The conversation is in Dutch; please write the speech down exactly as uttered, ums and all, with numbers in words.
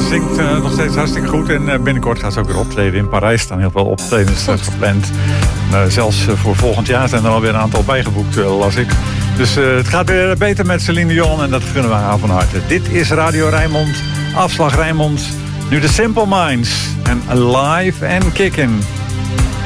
zingt uh, nog steeds hartstikke goed. En uh, binnenkort gaat ze ook weer optreden in Parijs. Er staan heel veel optredens uh, gepland. Uh, zelfs uh, voor volgend jaar zijn er alweer een aantal bijgeboekt, uh, las ik. Dus uh, het gaat weer beter met Celine Dion. En dat gunnen we haar van harte. Dit is Radio Rijnmond. Afslag Rijnmond. Nu de Simple Minds. En Alive and Kickin'.